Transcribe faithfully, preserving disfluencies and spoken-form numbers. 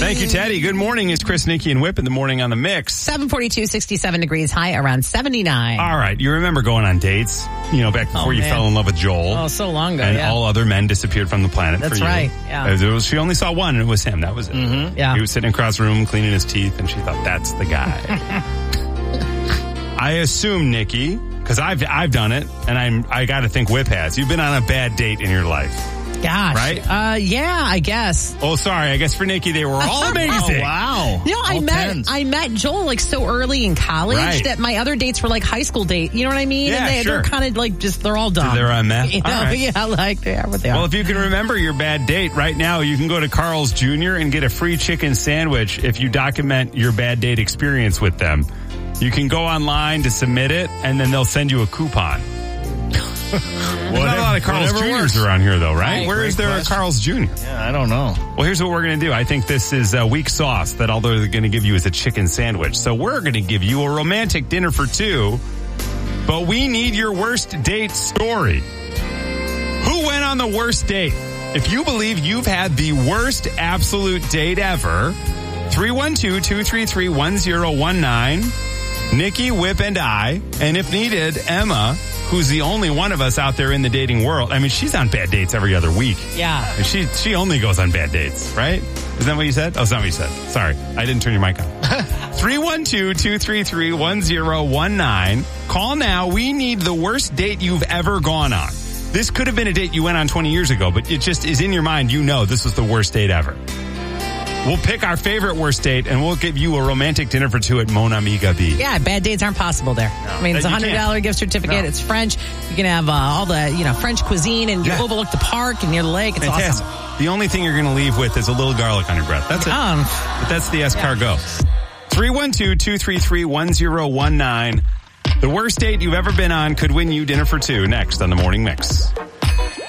Thank you, Teddy. Good morning. It's Chris, Nikki, and Whip in the morning on the mix. seven forty-two, sixty-seven degrees, high around seventy-nine. All right. You remember going on dates, you know, back before Oh, you man. fell in love with Joel. Oh, so long ago, And yeah. all other men disappeared from the planet That's for you. right, yeah. Uh, there was- she only saw one, and it was him. That was it. Mm-hmm, yeah. He was sitting across the room cleaning his teeth, and she thought, that's the guy. I assume, Nikki, because I've I've done it, and I'm I got to think Whip has. You've been on a bad date in your life. Gosh. Right? Uh, yeah, I guess. Oh, sorry. I guess for Nikki, they were all amazing. Oh, wow. You know, I All met tens. I met Joel like so early in college Right. that my other dates were like high school date. You know what I mean? Yeah, and they, sure. they're kind of like just they're all dumb. They're on meth? You know? All right. Yeah, like they are what they are. Well, if you can remember your bad date right now, you can go to Carl's Junior and get a free chicken sandwich if you document your bad date experience with them. You can go online to submit it, and then they'll send you a coupon. There's not a lot of Carl's whatever Juniors works. around here, though, right? Right. Where is Great there question. a Carl's Junior? Yeah, I don't know. Well, here's what we're going to do. I think this is a weak sauce that all they're going to give you is a chicken sandwich. So we're going to give you a romantic dinner for two, but we need your worst date story. Who went on the worst date? If you believe you've had the worst absolute date ever, three one two, two three three, one zero one nine. Nikki, Whip, and I, and if needed, Emma, who's the only one of us out there in the dating world. I mean, she's on bad dates every other week. yeah. And she she only goes on bad dates, right? Is that what you said? Oh, it's not what you said. Sorry. I didn't turn your mic on. three one two, two three three, one zero one nine. Call now. We need the worst date you've ever gone on. This could have been a date you went on twenty years ago, but it just is in your mind. You know this was the worst date ever. We'll pick our favorite worst date, and we'll give you a romantic dinner for two at Mon Ami Gabi. Yeah, bad dates aren't possible there. I mean, it's a you hundred can't. dollar gift certificate. No. It's French. You can have uh, all the you know French cuisine, and you Yeah. overlook the park and near the lake. It's Fantastic. awesome. The only thing you're going to leave with is a little garlic on your breath. That's it. Um, But that's the escargot. three one two, two three three, one zero one nine. The worst date you've ever been on could win you dinner for two next on the Morning Mix.